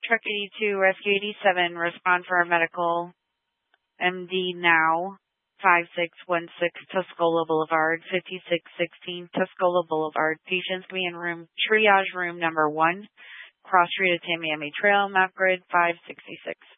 Truck 82, Rescue 87, respond for a medical. MD now. 5616 Tuscola Boulevard, 5616 Tuscola Boulevard. Patients can be in triage room number 1, cross street of Tamiami Trail, map grid 566.